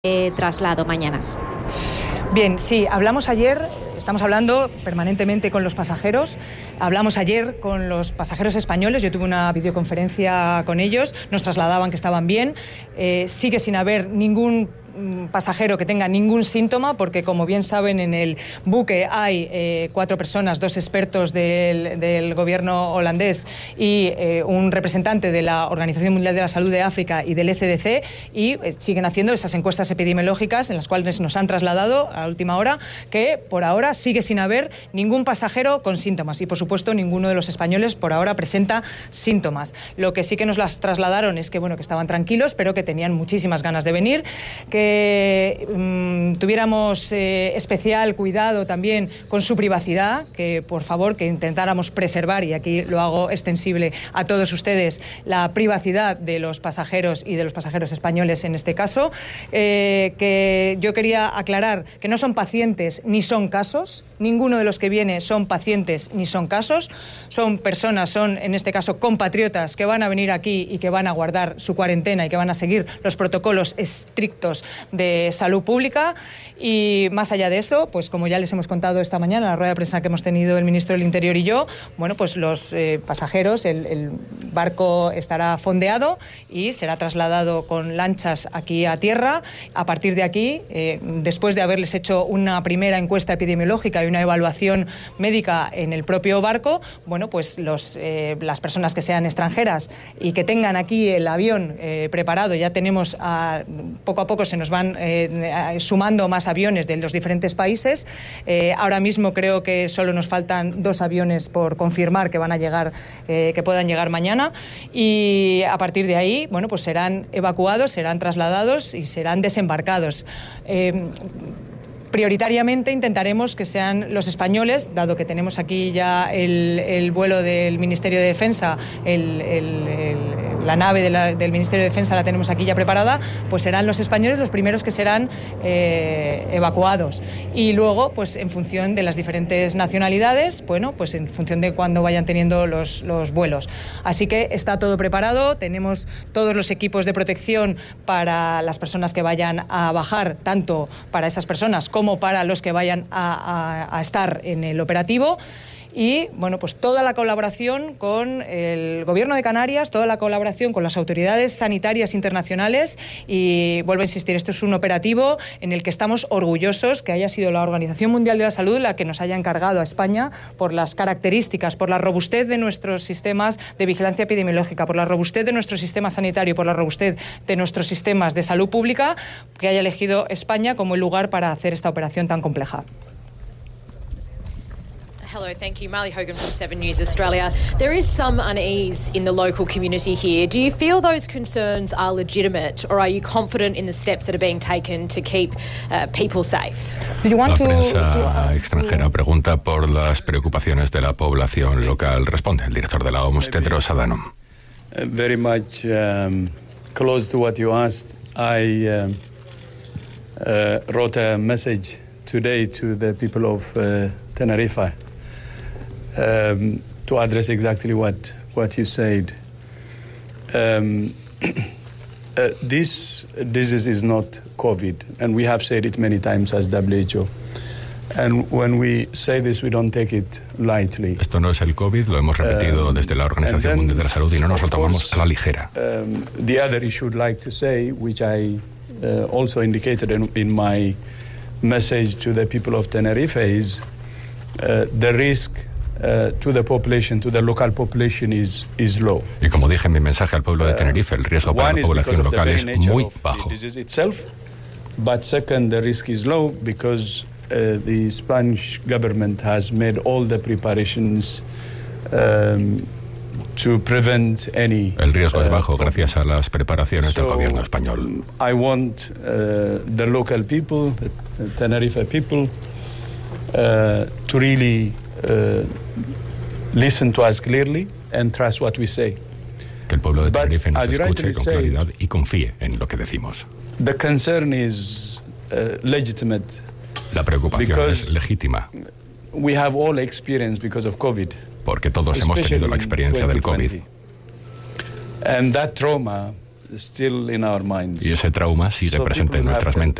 traslado mañana. Bien, sí, hablamos ayer, estamos hablando permanentemente con los pasajeros, hablamos ayer con los pasajeros españoles, yo tuve una videoconferencia con ellos, nos trasladaban que estaban bien, sigue sin haber ningún pasajero que tenga ningún síntoma, porque como bien saben en el buque hay 4 personas, 2 expertos del gobierno holandés y un representante de la Organización Mundial de la Salud de África y del ECDC, y siguen haciendo esas encuestas epidemiológicas en las cuales nos han trasladado a última hora que por ahora sigue sin haber ningún pasajero con síntomas y por supuesto ninguno de los españoles por ahora presenta síntomas. Lo que sí que nos las trasladaron es que bueno, que estaban tranquilos, pero que tenían muchísimas ganas de venir, que tuviéramos especial cuidado también con su privacidad, que por favor que intentáramos preservar, y aquí lo hago extensible a todos ustedes, la privacidad de los pasajeros y de los pasajeros españoles en este caso, que yo quería aclarar que no son pacientes ni son casos, ninguno de los que viene son pacientes ni son casos, son personas, son en este caso compatriotas que van a venir aquí y que van a guardar su cuarentena y que van a seguir los protocolos estrictos de salud pública. Y más allá de eso, pues como ya les hemos contado esta mañana en la rueda de prensa que hemos tenido el ministro del Interior y yo, bueno, pues los pasajeros, el barco estará fondeado y será trasladado con lanchas aquí a tierra. A partir de aquí, después de haberles hecho una primera encuesta epidemiológica y una evaluación médica en el propio barco, bueno, pues las personas que sean extranjeras y que tengan aquí el avión preparado, ya tenemos poco a poco se nos van sumando más aviones de los diferentes países. Ahora mismo creo que solo nos faltan 2 aviones por confirmar que van a llegar, que puedan llegar mañana, y a partir de ahí, bueno, pues serán evacuados, serán trasladados y serán desembarcados. Prioritariamente intentaremos que sean los españoles, dado que tenemos aquí ya el vuelo del Ministerio de Defensa, la nave del Ministerio de Defensa la tenemos aquí ya preparada, pues serán los españoles los primeros que serán evacuados. Y luego, pues en función de las diferentes nacionalidades, bueno, pues en función de cuándo vayan teniendo los vuelos. Así que está todo preparado, tenemos todos los equipos de protección para las personas que vayan a bajar, tanto para esas personas como para los que vayan a estar en el operativo. Y bueno, pues toda la colaboración con el Gobierno de Canarias, toda la colaboración con las autoridades sanitarias internacionales, y vuelvo a insistir, esto es un operativo en el que estamos orgullosos que haya sido la Organización Mundial de la Salud la que nos haya encargado a España, por las características, por la robustez de nuestros sistemas de vigilancia epidemiológica, por la robustez de nuestro sistema sanitario, por la robustez de nuestros sistemas de salud pública, que haya elegido España como el lugar para hacer esta operación tan compleja. Hello, thank you. Marley Hogan from 7 News Australia. There is some unease in the local community here. Do you feel those concerns are legitimate, or are you confident in the steps that are being taken to keep people safe? La prensa extranjera pregunta por las preocupaciones de la población local. Responde el director de la OMS, Tedros Adhanom. Very much close to what you asked. I wrote a message today to the people of Tenerife. To address exactly what you said. This disease is not COVID, and we have said it many times as WHO. And when we say this, we don't take it lightly. Esto no es el COVID, lo hemos repetido desde la Organización Mundial de la Salud y no nos lo tomamos a la ligera. The other issue I'd like to say, which I also indicated in my message to the people of Tenerife, is the risk to the population, to the local population is low. Y como dije en mi mensaje al pueblo de Tenerife, el riesgo para la población local es muy bajo. But second, the risk is low because the Spanish government has made all the preparations to prevent any. El riesgo es bajo gracias a las preparaciones del gobierno español. I want the local people, the Tenerife people, to really listen to us clearly and trust what we say. Que el pueblo de Tenerife nos escuche con claridad y confíe en lo que decimos. The concern is legitimate. La preocupación es legítima. We have all experienced because of COVID. Porque todos hemos tenido la experiencia del COVID. And that trauma still in our minds. Y ese trauma sigue presente en nuestras mentes.